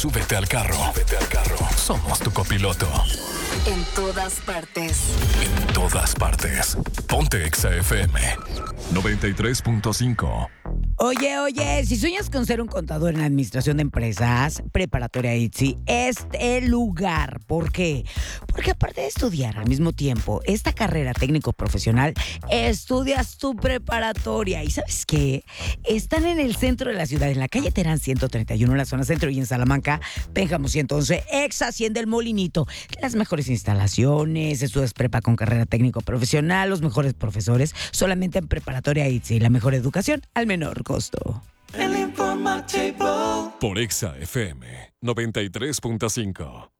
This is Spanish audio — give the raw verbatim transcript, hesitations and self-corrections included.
súbete al carro. Súbete al carro. Somos tu copiloto. En todas partes. En todas partes. Ponte Exa F M noventa y tres punto cinco. Oye, oye, si sueñas con ser un contador en administración de empresas, Preparatoria I T S I es el lugar. ¿Por qué? Porque aparte de estudiar al mismo tiempo esta carrera técnico profesional, estudias tu preparatoria. ¿Y sabes qué? Están en el centro de la ciudad, en la calle Terán ciento treinta y uno, en la zona centro, y en Salamanca, Pénjamo ciento once, ex Hacienda El Molinito. Las mejores instalaciones, estudias prepa con carrera técnico profesional, los mejores profesores, solamente en Preparatoria I T S I, la mejor educación al menor costo. El informativo Por Exa F M noventa y tres punto cinco.